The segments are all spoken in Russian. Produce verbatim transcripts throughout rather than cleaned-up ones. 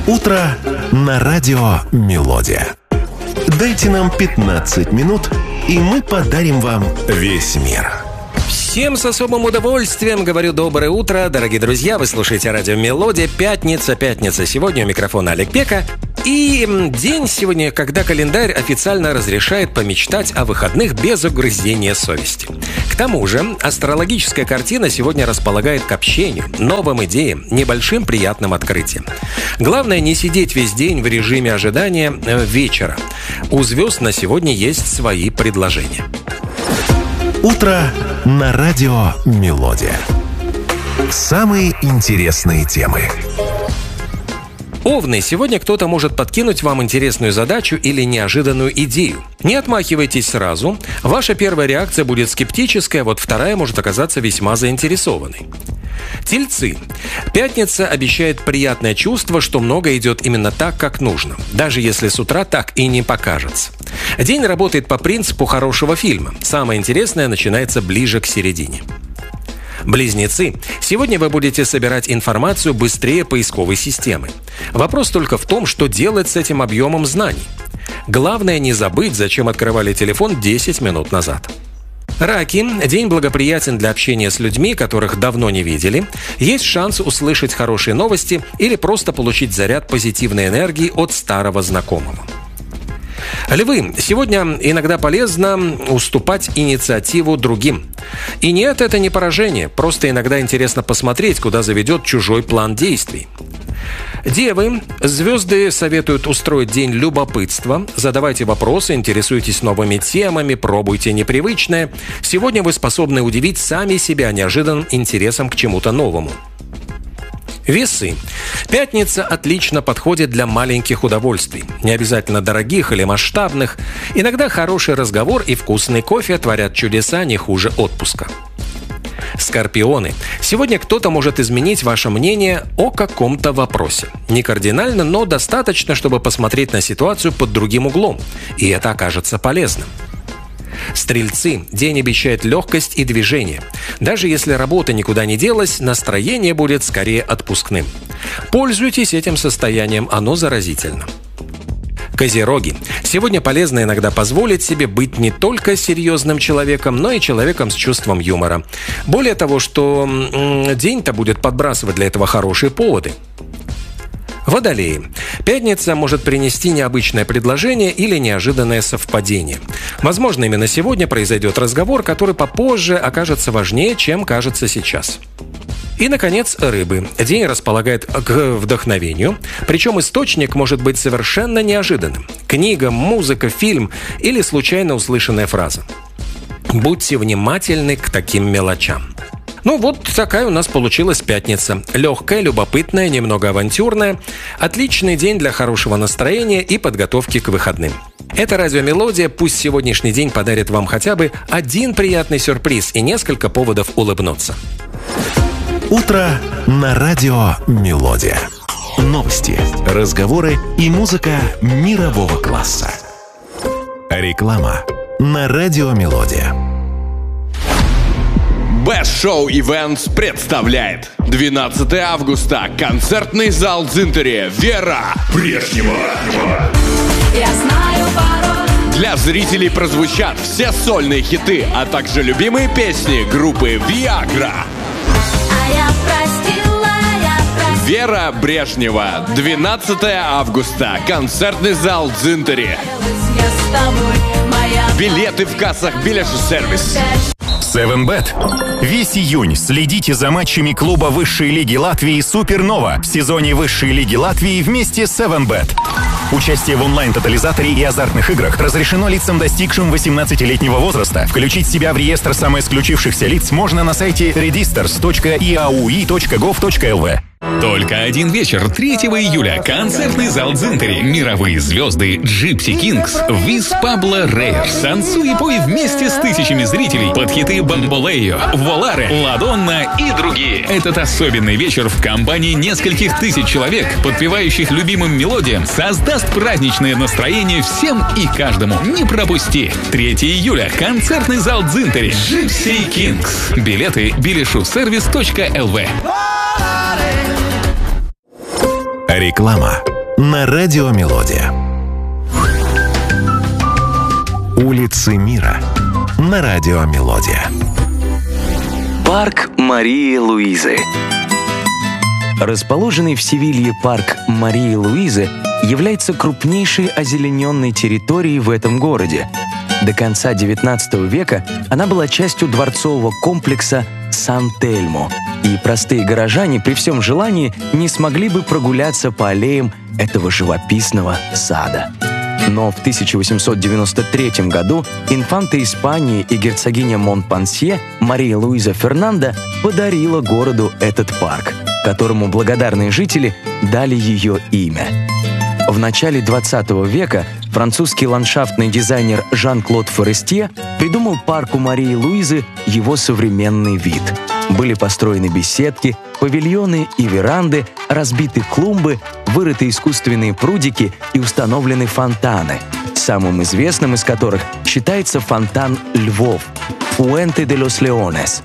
Утро на радио «Мелодия». Дайте нам пятнадцать минут, и мы подарим вам весь мир. Всем с особым удовольствием говорю доброе утро, дорогие друзья. Вы слушаете радио «Мелодия». Пятница, пятница. Сегодня у микрофона Олег Пека. И день сегодня, когда календарь официально разрешает помечтать о выходных без угрызения совести. К тому же, астрологическая картина сегодня располагает к общению, новым идеям, небольшим приятным открытиям. Главное не сидеть весь день в режиме ожидания вечера. У звезд на сегодня есть свои предложения. Утро на радио «Мелодия». Самые интересные темы. Овны, сегодня кто-то может подкинуть вам интересную задачу или неожиданную идею. Не отмахивайтесь сразу. Ваша первая реакция будет скептическая, вот вторая может оказаться весьма заинтересованной. Тельцы. Пятница обещает приятное чувство, что многое идет именно так, как нужно, даже если с утра так и не покажется. День работает по принципу хорошего фильма. Самое интересное начинается ближе к середине. Близнецы. Сегодня вы будете собирать информацию быстрее поисковой системы. Вопрос только в том, что делать с этим объемом знаний. Главное не забыть, зачем открывали телефон десять минут назад. Раки. День благоприятен для общения с людьми, которых давно не видели. Есть шанс услышать хорошие новости или просто получить заряд позитивной энергии от старого знакомого. Львы. Сегодня иногда полезно уступать инициативу другим. И нет, это не поражение. Просто иногда интересно посмотреть, куда заведет чужой план действий. Девы. Звезды советуют устроить день любопытства. Задавайте вопросы, интересуйтесь новыми темами, пробуйте непривычное. Сегодня вы способны удивить сами себя неожиданным интересом к чему-то новому. Весы. Пятница отлично подходит для маленьких удовольствий. Не обязательно дорогих или масштабных. Иногда хороший разговор и вкусный кофе творят чудеса не хуже отпуска. Скорпионы. Сегодня кто-то может изменить ваше мнение о каком-то вопросе. Не кардинально, но достаточно, чтобы посмотреть на ситуацию под другим углом. И это окажется полезным. Стрельцы. День обещает легкость и движение. Даже если работа никуда не делась, настроение будет скорее отпускным. Пользуйтесь этим состоянием, оно заразительно. Козероги. Сегодня полезно иногда позволить себе быть не только серьезным человеком, но и человеком с чувством юмора. Более того, что м-м, день-то будет подбрасывать для этого хорошие поводы. Водолеи. Пятница может принести необычное предложение или неожиданное совпадение. Возможно, именно сегодня произойдет разговор, который попозже окажется важнее, чем кажется сейчас. И, наконец, рыбы. День располагает к вдохновению, причем источник может быть совершенно неожиданным. Книга, музыка, фильм или случайно услышанная фраза. Будьте внимательны к таким мелочам. Ну вот такая у нас получилась пятница. Легкая, любопытная, немного авантюрная. Отличный день для хорошего настроения и подготовки к выходным. Это радио «Мелодия». Пусть сегодняшний день подарит вам хотя бы один приятный сюрприз и несколько поводов улыбнуться. Утро на радио «Мелодия». Новости, разговоры и музыка мирового класса. Реклама на радио «Мелодия». Best Show Events представляет двенадцатого августа. Концертный зал Дзинтери. Вера Брежнева. Я знаю пароль. Для зрителей прозвучат все сольные хиты, а также любимые песни группы Viagra. А я простила, я простила. Вера Брежнева. двенадцатого августа. Концертный зал Дзинтери. Я с тобой, моя... Билеты в кассах «Билет-сервис». севен бет. Весь июнь следите за матчами клуба высшей лиги Латвии «Супернова» в сезоне высшей лиги Латвии вместе с севен бет. Участие в онлайн-тотализаторе и азартных играх разрешено лицам, достигшим восемнадцатилетнего возраста. Включить себя в реестр самоисключившихся лиц можно на сайте редистерс точка и эй ю и точка гов точка эл ви. Только один вечер, третьего июля. Концертный зал Дзинтери. Мировые звезды Gypsy Kings, Виз Пабло Рейерс. Танцуй и пой вместе с тысячами зрителей под хиты Бамболео, Воларе, Ладонна и другие. Этот особенный вечер в компании нескольких тысяч человек, подпевающих любимым мелодиям, создаст праздничное настроение всем и каждому. Не пропусти. третьего июля. Концертный зал Дзинтери. Gypsy Kings. Билеты билетсервис точка эл ви. Реклама. на радио «Мелодия». Улицы мира на радио «Мелодия». Парк Марии Луизы. Расположенный в Севилье парк Марии Луизы является крупнейшей озелененной территорией в этом городе. До конца девятнадцатого века она была частью дворцового комплекса Сан-Тельмо, и простые горожане при всем желании не смогли бы прогуляться по аллеям этого живописного сада. Но в тысяча восемьсот девяносто третьем году инфанта Испании и герцогиня Монпансье Мария Луиза Фернанда подарила городу этот парк, которому благодарные жители дали ее имя. В начале двадцатого века французский ландшафтный дизайнер Жан-Клод Форестье придумал парку Марии Луизы его современный вид. Были построены беседки, павильоны и веранды, разбиты клумбы, вырыты искусственные прудики и установлены фонтаны, самым известным из которых считается фонтан львов «Fuente de los Leones».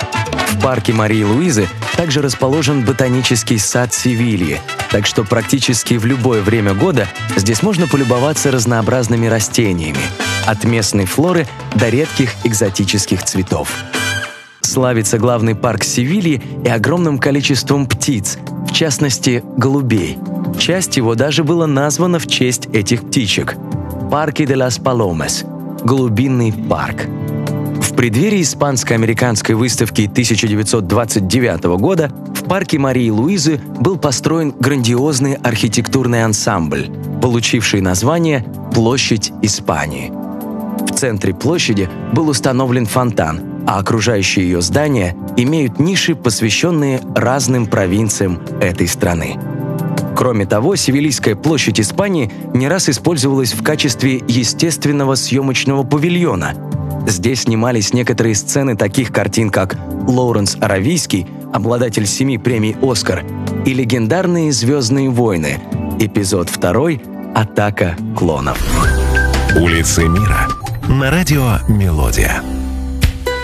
В парке Марии Луизы также расположен ботанический сад Севильи, так что практически в любое время года здесь можно полюбоваться разнообразными растениями, от местной флоры до редких экзотических цветов. Славится главный парк Севильи и огромным количеством птиц, в частности, голубей. Часть его даже была названа в честь этих птичек – Парque de las Palomas – Голубиный парк. В преддверии испанско-американской выставки тысяча девятьсот двадцать девятого года в парке Марии Луизы был построен грандиозный архитектурный ансамбль, получивший название «Площадь Испании». В центре площади был установлен фонтан, а окружающие ее здания имеют ниши, посвященные разным провинциям этой страны. Кроме того, Севильская площадь Испании не раз использовалась в качестве естественного съемочного павильона. Здесь снимались некоторые сцены таких картин, как Лоуренс Аравийский, обладатель семи премий «Оскар», и легендарные «Звездные войны», эпизод второй «Атака клонов». Улицы мира на радио «Мелодия».